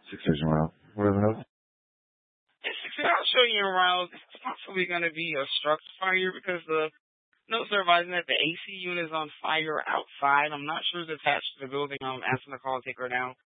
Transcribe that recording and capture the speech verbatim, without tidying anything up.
Six Station Route. What are the notes? It's I'll show you around. It's possibly going to be a structure fire because the notes are advising that the A C unit is on fire outside. I'm not sure it's attached to the building. I'm asking the call taker now.